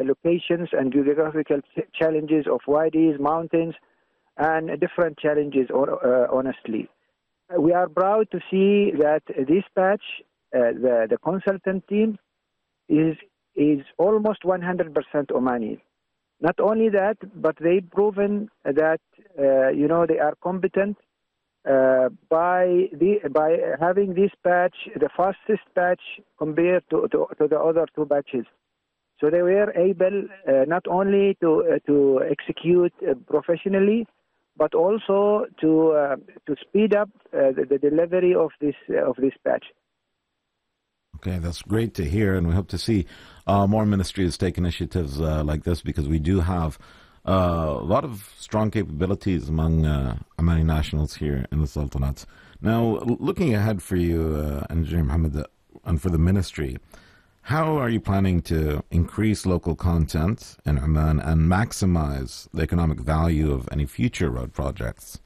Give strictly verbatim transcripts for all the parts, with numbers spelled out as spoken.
locations and geographical challenges of wadis, mountains, and different challenges, uh, honestly. We are proud to see that this patch, uh, the, the consultant team, is is almost one hundred percent Omani. Not only that, but they've proven that, uh, you know, they are competent uh, by the by having this patch, the fastest patch compared to, to, to the other two patches. So they were able uh, not only to uh, to execute uh, professionally, but also to uh, to speed up uh, the, the delivery of this uh, of this patch. Okay, that's great to hear, and we hope to see uh, more ministries take initiatives uh, like this, because we do have uh, a lot of strong capabilities among uh, Omani nationals here in the Sultanate. Now, looking ahead for you, uh, Engineer Mohammed, uh, and for the ministry, how are you planning to increase local content in Oman and maximize the economic value of any future road projects?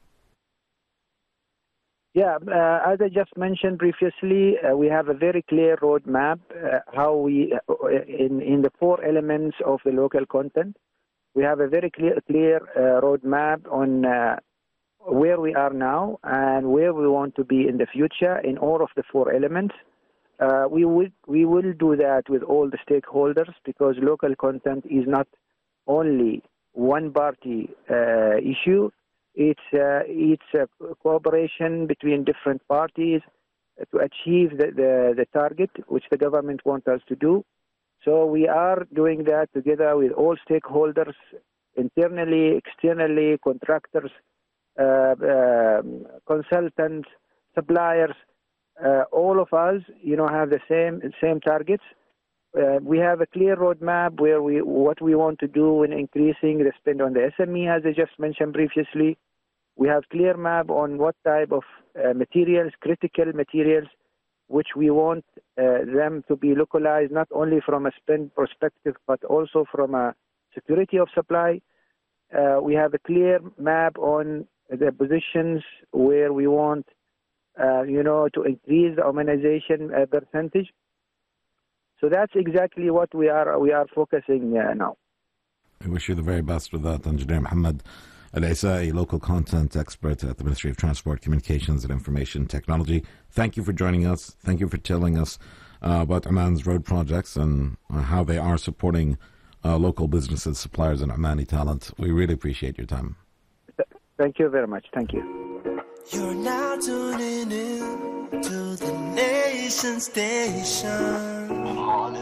Yeah, uh, as I just mentioned previously, uh, we have a very clear roadmap uh, how we, uh, in in the four elements of the local content, we have a very clear clear uh, roadmap on uh, where we are now and where we want to be in the future in all of the four elements. Uh, we will we will do that with all the stakeholders, because local content is not only one party uh, issue. It's uh, it's a cooperation between different parties to achieve the, the, the target which the government wants us to do. So we are doing that together with all stakeholders, internally, externally, contractors, uh, um, consultants, suppliers. Uh, all of us, you know, have the same same targets. Uh, we have a clear roadmap where we what we want to do in increasing the spend on the S M E, as I just mentioned previously. We have clear map on what type of uh, materials, critical materials, which we want uh, them to be localized, not only from a spend perspective, but also from a security of supply. Uh, we have a clear map on the positions where we want, uh, you know, to increase the Omanization uh, percentage. So that's exactly what we are we are focusing uh, now. I wish you the very best with that, Engineer Mohammed Al-Isai, local content expert at the Ministry of Transport, Communications and Information Technology. Thank you for joining us. Thank you for telling us uh, about Oman's road projects and uh, how they are supporting uh, local businesses, suppliers, and Omani talent. We really appreciate your time. Thank you very much. Thank you. You're now tuning in to the Nation Station.